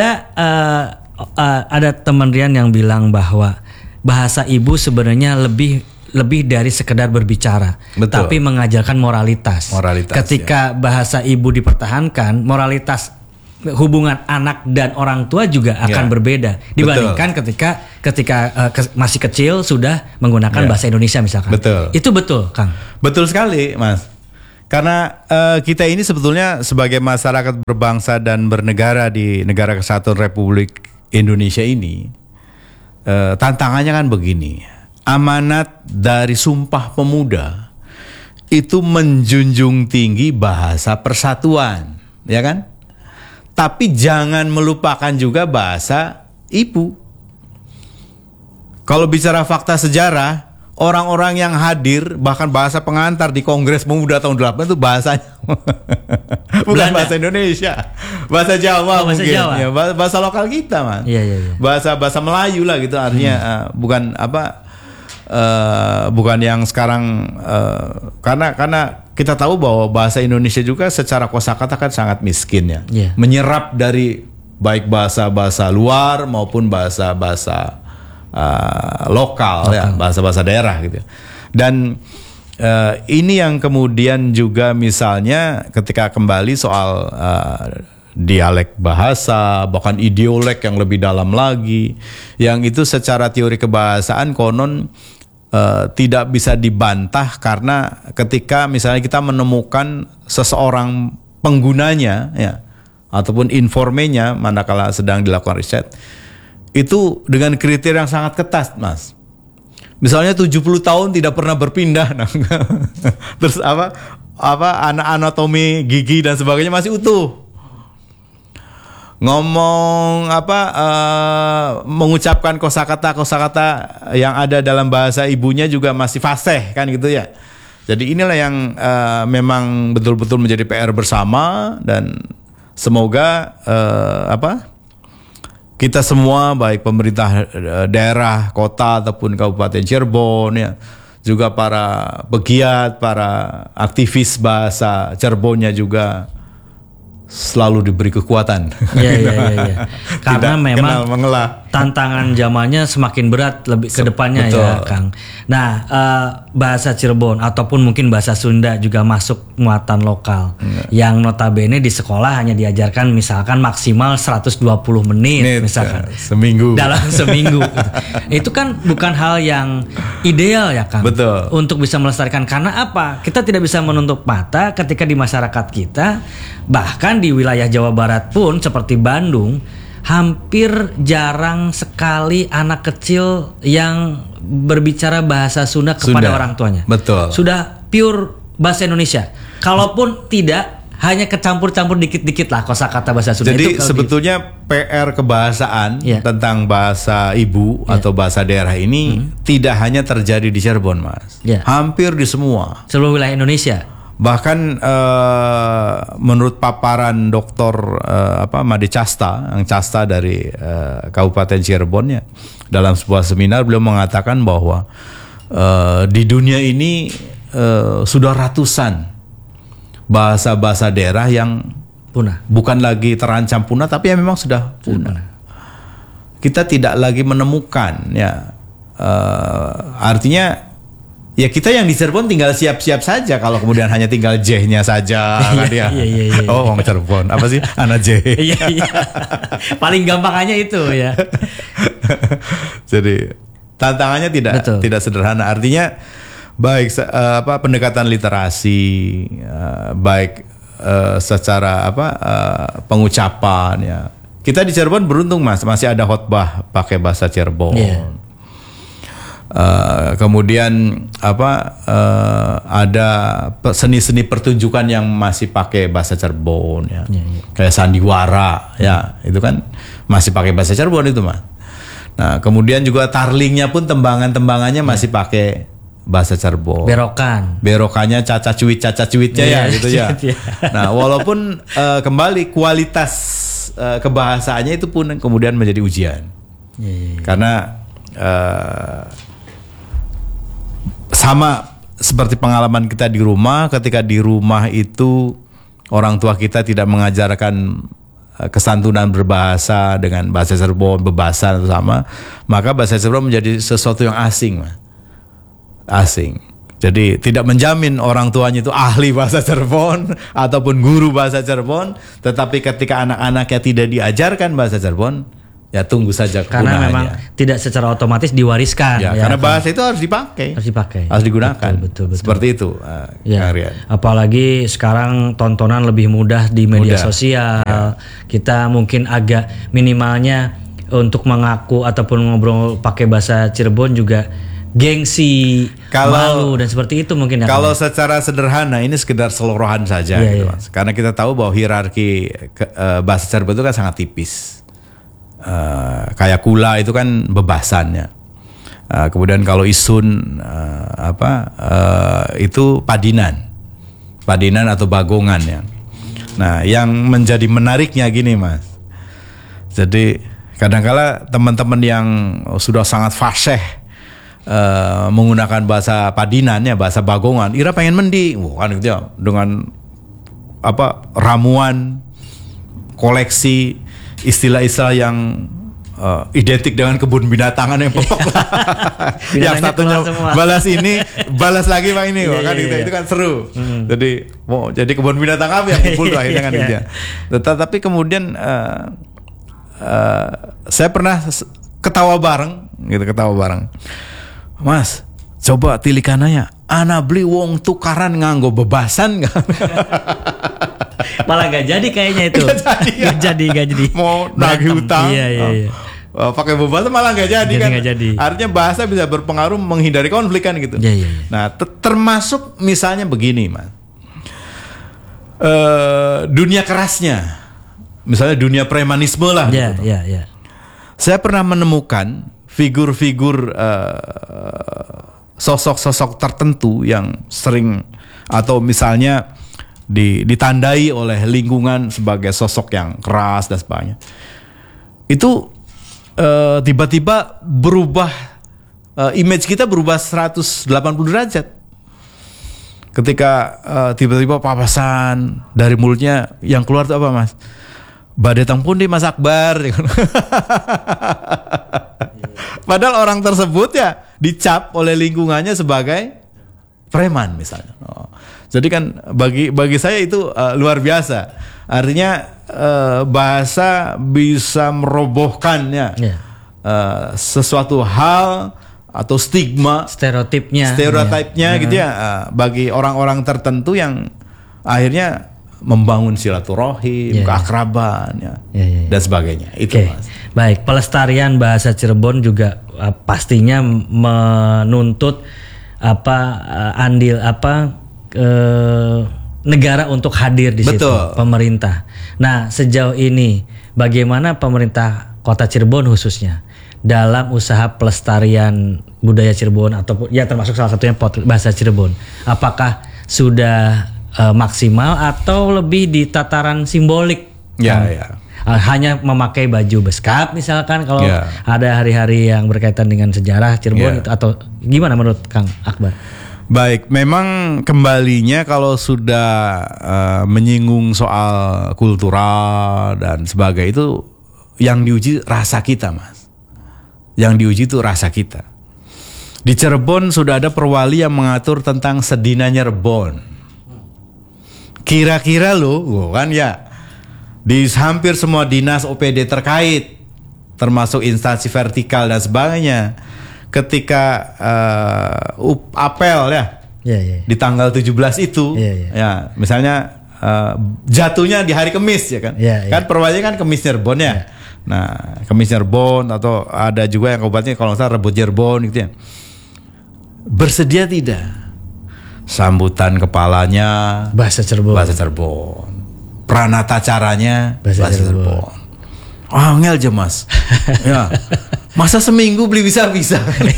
ada teman Rian yang bilang bahwa bahasa ibu sebenarnya lebih dari sekedar berbicara, tapi mengajarkan moralitas. Ketika bahasa ibu dipertahankan, moralitas hubungan anak dan orang tua juga akan berbeda dibandingkan ketika masih kecil sudah menggunakan bahasa Indonesia misalkan. Betul. Itu betul, Kang. Betul sekali, Mas. Karena kita ini sebetulnya sebagai masyarakat berbangsa dan bernegara di Negara Kesatuan Republik Indonesia ini, tantangannya kan begini. Amanat dari Sumpah Pemuda itu menjunjung tinggi bahasa persatuan, ya kan? Tapi jangan melupakan juga bahasa ibu. Kalau bicara fakta sejarah, orang-orang yang hadir, bahkan bahasa pengantar di Kongres Pemuda tahun 8 itu bahasanya bukan Belanda. Bahasa Indonesia, bahasa Jawa bahasa mungkin, Jawa. ya, bahasa lokal kita, Mas. Iya. Bahasa Melayu lah gitu artinya, bukan yang sekarang, karena kita tahu bahwa bahasa Indonesia juga secara kosakata kan sangat miskin ya, menyerap dari baik bahasa luar maupun bahasa lokal ya, bahasa daerah gitu. Dan ini yang kemudian juga misalnya ketika kembali soal dialek bahasa, bahkan ideolek yang lebih dalam lagi, yang itu secara teori kebahasaan konon tidak bisa dibantah karena ketika misalnya kita menemukan seseorang penggunanya ya ataupun informenya manakala sedang dilakukan riset itu dengan kriteria yang sangat ketat, Mas. Misalnya 70 tahun tidak pernah berpindah, nah, terus anatomi gigi dan sebagainya masih utuh. Ngomong mengucapkan kosakata yang ada dalam bahasa ibunya juga masih fasih kan gitu ya. Jadi inilah yang memang betul-betul menjadi PR bersama dan semoga kita semua baik pemerintah daerah, kota ataupun Kabupaten Cirebon ya, juga para pegiat, para aktivis bahasa Cirebonnya juga selalu diberi kekuatan. Iya. Karena memang mengelah. tantangan zamannya semakin berat lebih ke depannya ya, Kang. Nah, bahasa Cirebon ataupun mungkin bahasa Sunda juga masuk muatan lokal. Yang notabene di sekolah hanya diajarkan misalkan maksimal 120 menit misalkan. Seminggu. Dalam seminggu. Itu kan bukan hal yang ideal ya, Kang. Betul. Untuk bisa melestarikan, karena apa? Kita tidak bisa menutup mata ketika di masyarakat kita, bahkan di wilayah Jawa Barat pun seperti Bandung, hampir jarang sekali anak kecil yang berbicara bahasa Sunda kepada orang tuanya. Betul. Sudah pure bahasa Indonesia. Kalaupun tidak, hanya kecampur-campur dikit-dikit lah kosakata bahasa Sunda. Jadi itu sebetulnya PR kebahasaan tentang bahasa ibu atau bahasa daerah ini tidak hanya terjadi di Cirebon, Mas. Hampir di semua. Seluruh wilayah Indonesia. Bahkan menurut paparan Dr. Made Casta, yang Casta dari Kabupaten Cirebon ya, dalam sebuah seminar beliau mengatakan bahwa di dunia ini sudah ratusan bahasa-bahasa daerah yang punah. Bukan lagi terancam punah, tapi yang memang sudah punah. Kita tidak lagi menemukan ya, artinya ya kita yang di Cirebon tinggal siap-siap saja kalau kemudian hanya tinggal J-nya saja kan ya. Iya. Oh, orang Cirebon. Apa sih? Anak J. Iya. Paling gampangannya itu ya. Jadi tantangannya tidak sederhana. Artinya baik pendekatan literasi, baik secara pengucapan ya. Kita di Cirebon beruntung, Mas, masih ada khotbah pakai bahasa Cirebon. Kemudian ada seni-seni pertunjukan yang masih pakai bahasa Cirebon ya. Kayak sandiwara ya, itu kan masih pakai bahasa Cirebon itu, Mas. Nah, kemudian juga tarlingnya pun tembangannya masih pakai bahasa Cirebon. Berokannya caca-cuitnya ya gitu ya. Nah, walaupun kembali kualitas kebahasaannya itu pun kemudian menjadi ujian. Karena sama seperti pengalaman kita di rumah, ketika di rumah itu orang tua kita tidak mengajarkan kesantunan berbahasa dengan bahasa Cirebon, bebasan atau sama, maka bahasa Cirebon menjadi sesuatu yang asing, Mas. Asing. Jadi tidak menjamin orang tuanya itu ahli bahasa Cirebon ataupun guru bahasa Cirebon, tetapi ketika anak-anaknya tidak diajarkan bahasa Cirebon, ya tunggu saja kegunaannya. Karena memang tidak secara otomatis diwariskan. Ya, karena bahasa itu harus dipakai. Harus digunakan. Betul. Seperti itu. Apalagi sekarang tontonan lebih mudah di media sosial. Kita mungkin agak minimalnya untuk mengaku ataupun ngobrol pakai bahasa Cirebon juga gengsi, malu dan seperti itu mungkin ya. Kalau secara sederhana ini sekedar seluruhan saja gitu, Mas. Karena kita tahu bahwa hierarki bahasa Cirebon itu kan sangat tipis. Kayak kula itu kan bebasannya. Kemudian kalau isun itu padinan atau bagongan ya. Nah, yang menjadi menariknya gini, Mas. Jadi kadang-kala teman-teman yang sudah sangat fasih menggunakan bahasa padinan ya, bahasa bagongan, ira pengen mendi, kan gitu ya, dengan ramuan, koleksi istilah-istilah yang identik dengan kebun binatangan yang pokok. Yang satunya balas ini, balas lagi Pak ini, kan gitu, itu kan seru. Jadi mau jadi kebun binatang apa yang kumpul tuh akhirnya kan gitu ya. Tetapi kemudian saya pernah ketawa bareng. Mas, coba tilikananya, ana beli wong tukaran nganggo bebasan nggak? Malah gak jadi kayaknya itu. Gak jadi. Mau nagih hutang. Iya. Pakai bebasan malah nggak jadi kan? Gak jadi. Artinya bahasa bisa berpengaruh menghindari konflik kan gitu. Iya. Nah, termasuk misalnya begini, Mas. Dunia kerasnya, misalnya dunia premanisme lah. Iya. Saya pernah menemukan figur-figur sosok-sosok tertentu yang sering atau misalnya ditandai oleh lingkungan sebagai sosok yang keras dan sebagainya. Itu tiba-tiba berubah, image kita berubah 180 derajat. Ketika tiba-tiba papasan dari mulutnya yang keluar itu apa, Mas? Badetang pun di Mas Akbar. Padahal orang tersebut ya dicap oleh lingkungannya sebagai preman misalnya. Jadi kan bagi saya itu luar biasa. Artinya bahasa bisa merobohkan ya sesuatu hal atau stereotipnya gitu ya, bagi orang-orang tertentu yang akhirnya membangun silaturahim, keakraban dan sebagainya. Itu Mas. Baik, pelestarian bahasa Cirebon juga pastinya menuntut andil negara untuk hadir di situ, pemerintah. Nah, sejauh ini bagaimana pemerintah Kota Cirebon khususnya dalam usaha pelestarian budaya Cirebon ataupun ya termasuk salah satunya bahasa Cirebon? Apakah sudah maksimal atau lebih di tataran simbolik? Hanya memakai baju beskap misalkan kalau ada hari-hari yang berkaitan dengan sejarah Cirebon itu, atau gimana menurut Kang Akbar? Baik, memang kembalinya kalau sudah menyinggung soal kultural dan sebagainya, itu yang diuji rasa kita, Mas. Yang diuji itu rasa kita. Di Cirebon sudah ada perwali yang mengatur tentang sedinanya Rebon. Kira-kira loh, kan ya, di hampir semua dinas OPD terkait, termasuk instansi vertikal dan sebagainya, ketika apel di tanggal 17 itu, ya misalnya jatuhnya di hari Kamis ya kan, kan perwalinya kan Kamis Cirebon ya. Nah, Kamis Cirebon atau ada juga yang kabupaten kalau nggak salah Rebut Cirebon gitu ya. Bersedia tidak? Sambutan kepalanya bahasa Cirebon. Pranata caranya bahasa Cirebon. Angel aja Mas. Ya. Masa seminggu beli bisa-bisa.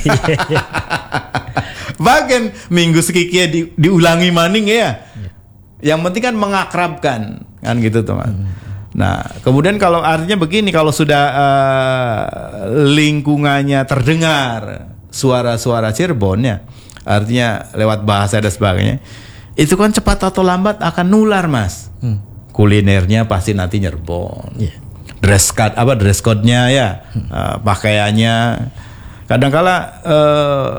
Bahkan minggu sekikia diulangi maning ya. Yang penting kan mengakrabkan kan gitu tuh Mas. Nah, kemudian kalau artinya begini, kalau sudah lingkungannya terdengar suara-suara Cirebon ya, artinya lewat bahasa dan sebagainya, itu kan cepat atau lambat akan nular Mas. Kulinernya pasti nanti Cirebon. Dress code-nya ya, pakaiannya. Kadangkala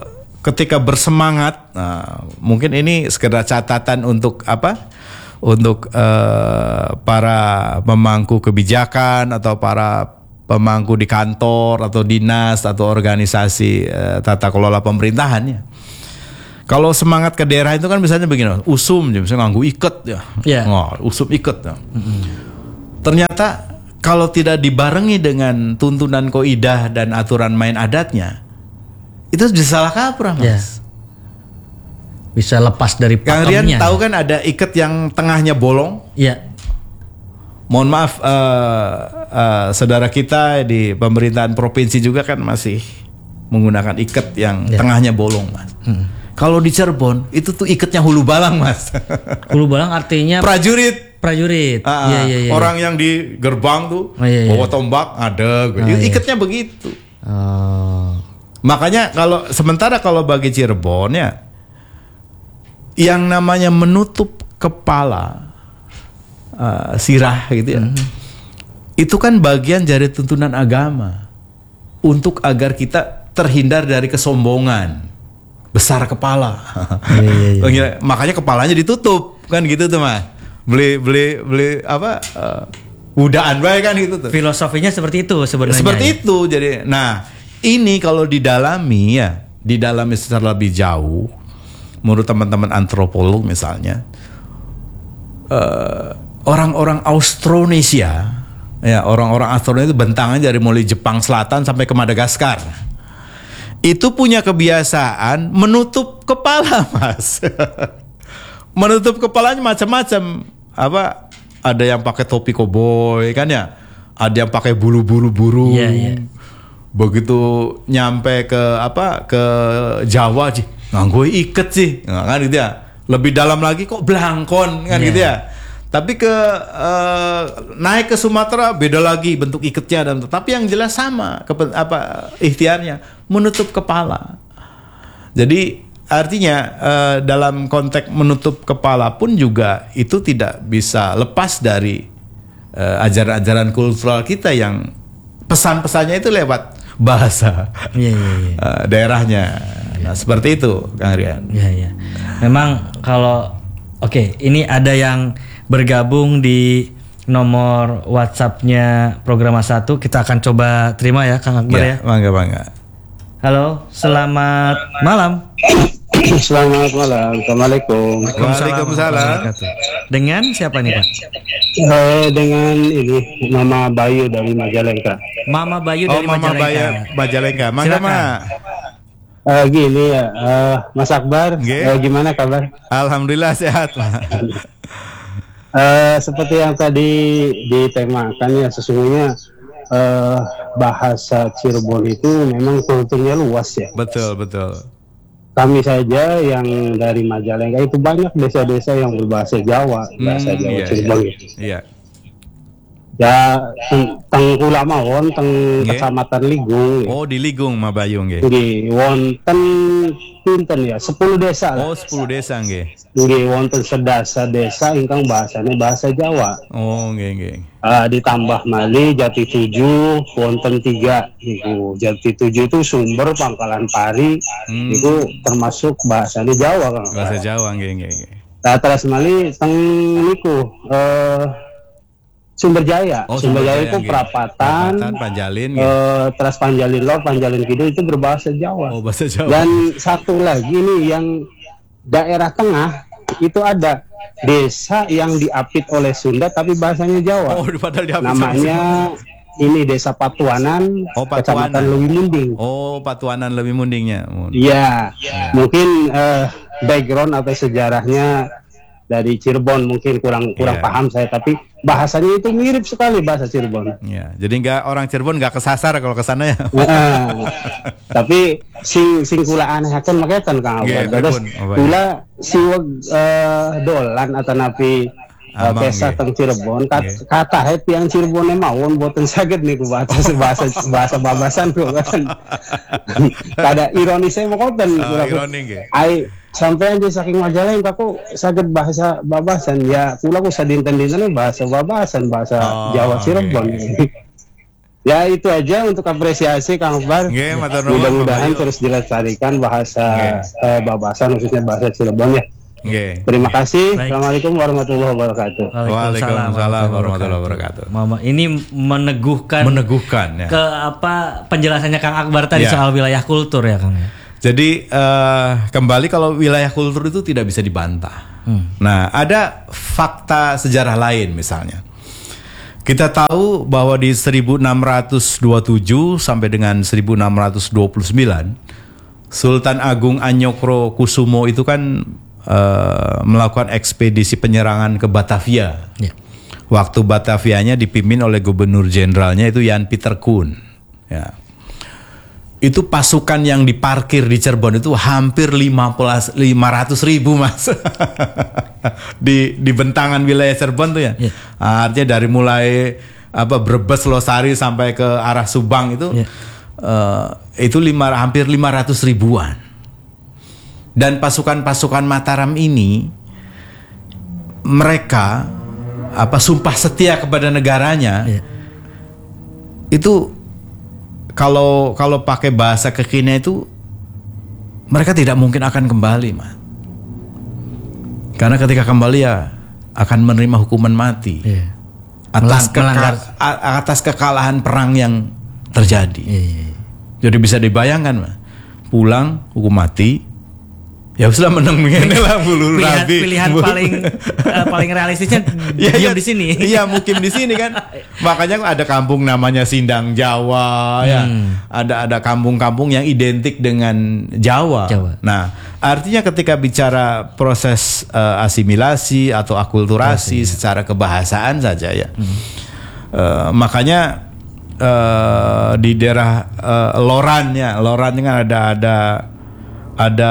ketika bersemangat, mungkin ini sekedar catatan untuk apa? Untuk para pemangku kebijakan atau para pemangku di kantor atau dinas atau organisasi tata kelola pemerintahannya. Kalau semangat ke daerah itu kan misalnya begini, usum, misalnya nganggu iket ya, usum iket. Ya. Ternyata kalau tidak dibarengi dengan tuntunan kaidah dan aturan main adatnya, itu disalah kaprah, Mas. Ya. Bisa lepas dari pakemnya. Kalian tahu kan ada iket yang tengahnya bolong? Iya. Mohon maaf, saudara kita di pemerintahan provinsi juga kan masih menggunakan iket yang tengahnya bolong, Mas. Kalau di Cirebon itu tuh iketnya hulu balang, Mas. Hulu balang artinya prajurit. Iya. Orang yang di gerbang tuh bawa tombak ada, iketnya begitu. Makanya sementara kalau bagi Cirebon ya, yang namanya menutup kepala, sirah gitu ya, itu kan bagian dari tuntunan agama untuk agar kita terhindar dari kesombongan, besar kepala. Iya. Makanya kepalanya ditutup kan gitu tuh, Mas. Beli apa? Udaan bae kan gitu tuh. Filosofinya seperti itu sebenarnya. Seperti itu. Jadi, nah ini kalau didalami secara lebih jauh, menurut teman-teman antropolog misalnya, orang-orang Austronesia, ya orang-orang Austronesia itu bentangannya dari mulai Jepang Selatan sampai ke Madagaskar, itu punya kebiasaan menutup kepala, Mas. Menutup kepalanya macam-macam. Apa? Ada yang pakai topi koboi kan ya, ada yang pakai bulu-bulu burung. Iya. Begitu nyampe ke Jawa sih, nganggo iket sih, kan gitu ya. Lebih dalam lagi kok blangkon kan gitu ya. Tapi naik ke Sumatera beda lagi bentuk iketnya, dan tapi yang jelas sama ikhtiarnya menutup kepala. Jadi artinya dalam konteks menutup kepala pun juga itu tidak bisa lepas dari ajaran-ajaran kultural kita yang pesan-pesannya itu lewat bahasa daerahnya. Nah, seperti itu, Kang Rian. Iya. Memang kalau ini ada yang bergabung di nomor WhatsApp-nya Programa 1, kita akan coba terima ya, Kang Akbar ya. Bangga. Halo, selamat malam. Selamat malam. Assalamualaikum. Waalaikumsalam. Dengan siapa nih, Pak? Dengan ini Mama Bayu dari Majalengka. Mama Bayu dari Majalengka. Mangga, Ma. Gini ya, Mas Akbar, gimana kabar? Alhamdulillah sehat, Ma. Seperti yang tadi ditemakan ya, sesungguhnya bahasa Cirebon itu memang kulturnya luas ya. Betul. Kami saja yang dari Majalengka itu banyak desa-desa yang berbahasa Jawa, bahasa Jawa Cirebon itu. Iya. Ya, teng kula mawon teng Kecamatan Ligung. Oh, di Ligung Mabayung nggih. Nggih, wonten pinten ya, 10 desa lah. Oh, 10 desa nggih. Nggih, wonten sedasa desa ingkang bahasane bahasa Jawa. Oh, nggih. Ditambah malih Jati 7 wonten 3 niku. Jati 7 itu sumber Pangkalan Pari, itu termasuk bahasane Jawa, Kang. Bahasa Jawa nggih. Nah, terus malih teng niku Sumber Jaya itu perapatan Panjalin, terus Panjalin Lor, Panjalin Kidul itu berbahasa Jawa. Oh, bahasa Jawa. Dan satu lagi nih yang daerah tengah itu ada desa yang diapit oleh Sunda tapi bahasanya Jawa. Oh, padahal diapit. Namanya ini Desa Patuanan, Kecamatan Leuwi Munding. Oh, Patuanan Leuwi Mundingnya. Iya. Mungkin background atau sejarahnya dari Cirebon mungkin kurang paham saya, tapi bahasanya itu mirip sekali bahasa Cirebon. Ya, jadi orang Cirebon nggak kesasar kalau kesana ya. Tapi sing kula anehaken maketan Kang Abah. Terus kula siweg dolan atau napi pesta teng Cirebon, kata happy yang Cirebon mawon boten saged niku bahasa babasan kok kan. Kada ironisnya makoten. Ironi nggih. Sampai aja saking Majalengka kok saged bahasa babasan ya, kula ku sadinten-dinten bahasa babasan bahasa Jawa Cirebon. Ya itu aja untuk apresiasi Kang Akbar. Mudah-mudahan terus dilestarikan bahasa Babasan, khususnya bahasa Cirebon ya. Terima kasih. Baik. Assalamualaikum warahmatullahi wabarakatuh. Waalaikumsalam warahmatullahi wabarakatuh. Mama, ini meneguhkan ya. Ke penjelasannya Kang Akbar tadi soal wilayah kultur ya Kang. Jadi kembali kalau wilayah kultur itu tidak bisa dibantah. Nah, ada fakta sejarah lain misalnya. Kita tahu bahwa di 1627 sampai dengan 1629 Sultan Agung Anyokro Kusumo itu kan melakukan ekspedisi penyerangan ke Batavia. Waktu Batavianya dipimpin oleh gubernur jenderalnya itu Jan Pieter Koen. Ya. Itu pasukan yang diparkir di Cirebon itu hampir 500.000 Mas. di bentangan wilayah Cirebon tuh ya. Artinya dari mulai Brebes, Losari sampai ke arah Subang itu itu hampir 500 ribuan. Dan pasukan-pasukan Mataram ini mereka sumpah setia kepada negaranya. Itu kalau pakai bahasa kekinian itu mereka tidak mungkin akan kembali, Mas. Karena ketika kembali ya akan menerima hukuman mati atas kekalahan perang yang terjadi. Jadi bisa dibayangkan, Mas. Pulang hukum mati. Ya sudah menang begini lah bulu rabi. Pilihan paling realistisnya diam di sini. Iya, mukim di sini kan. Makanya ada kampung namanya Sindang Jawa ya. Ada kampung-kampung yang identik dengan Jawa. Nah, artinya ketika bicara proses asimilasi atau akulturasi secara kebahasaan saja ya. Makanya di daerah Loran kan ada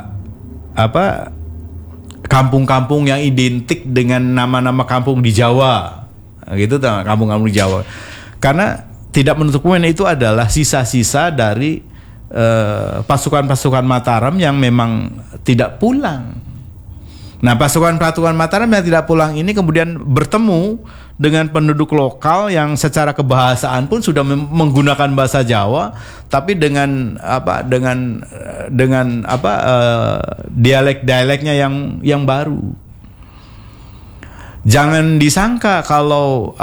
kampung-kampung yang identik dengan nama-nama kampung di Jawa, gitu, kampung-kampung di Jawa. Karena tidak menutup kemungkinan itu adalah sisa-sisa dari pasukan-pasukan Mataram yang memang tidak pulang. Nah, pasukan-pasukan Mataram yang tidak pulang ini kemudian bertemu dengan penduduk lokal yang secara kebahasaan pun sudah menggunakan bahasa Jawa, tapi dengan dialek-dialeknya yang baru. Jangan disangka kalau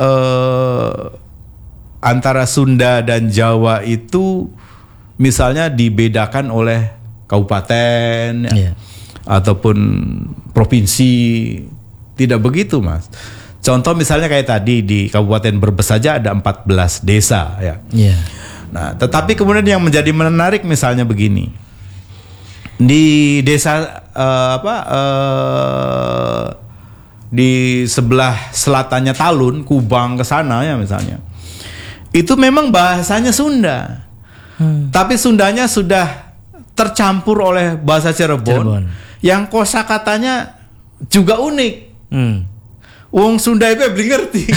antara Sunda dan Jawa itu misalnya dibedakan oleh kabupaten ataupun provinsi. Tidak begitu, Mas. Contoh misalnya kayak tadi di Kabupaten Brebes saja ada 14 desa ya. Nah, tetapi kemudian yang menjadi menarik misalnya begini. Di desa di sebelah selatannya Talun, Kubang ke sana ya misalnya. Itu memang bahasanya Sunda. Tapi Sundanya sudah tercampur oleh bahasa Cirebon. Yang kosakatanya juga unik. Wong Sunda itu belum ngerti.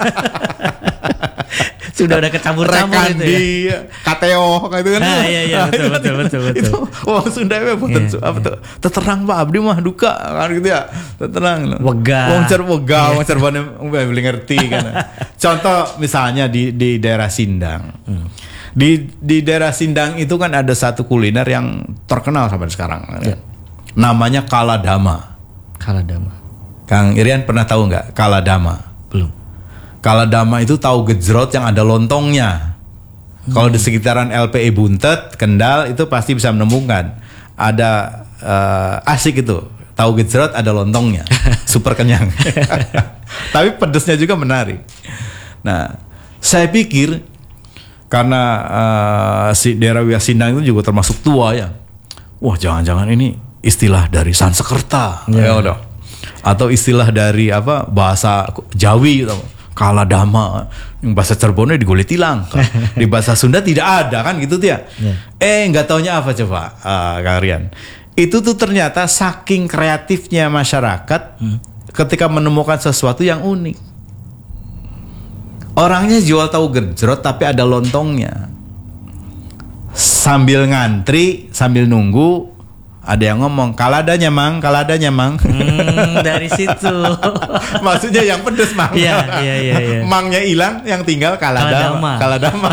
Sudah ada kecampur-campur itu ya. Kateo gitu kan. Iya betul. Itu wong Sunda itu apa tuh? Teterang Pak Abdi mah duka kan gitu ya. Teterang. Wong Cirebon belum ngerti kan. Contoh misalnya di daerah Sindang. Di daerah Sindang itu kan ada satu kuliner yang terkenal sampai sekarang. Namanya Kaladama. Kang Irian pernah tahu nggak Kaladama? Belum. Kaladama itu tahu gejrot yang ada lontongnya. Kalau di sekitaran LPE Buntet, Kendal itu pasti bisa menemukan. Ada asik itu. Tahu gejrot ada lontongnya. Super kenyang. Tapi pedesnya juga menarik. Nah, saya pikir karena si daerah wilayah Sindang itu juga termasuk tua ya. Wah, jangan-jangan ini istilah dari Sansekerta. Ya udah. Atau istilah dari bahasa Jawi gitu. Kaladama, yang bahasa Cirebonnya digoleh tilang. Di bahasa Sunda tidak ada kan gitu dia. Nggak taunya apa coba Kang Rian. Itu tuh ternyata saking kreatifnya masyarakat ketika menemukan sesuatu yang unik. Orangnya jual tahu gejrot tapi ada lontongnya. Sambil ngantri, sambil nunggu Ada yang ngomong kaladanya mang. Dari situ. Maksudnya yang pedes mang. Iya. Mangnya hilang, yang tinggal kaladama.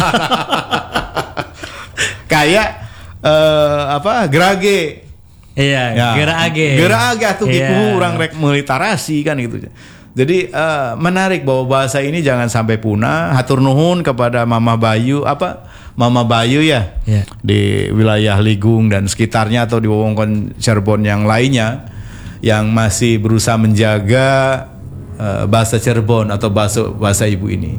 Kayak gerage. Iya, Ya, gerage atuh kiku urang rek militarasi kan gitu. Jadi menarik bahwa bahasa ini jangan sampai punah. Hatur nuhun kepada Mama Bayu ya, di wilayah Ligung dan sekitarnya atau di wewengkon Cirebon yang lainnya yang masih berusaha menjaga bahasa Cirebon atau bahasa ibu ini.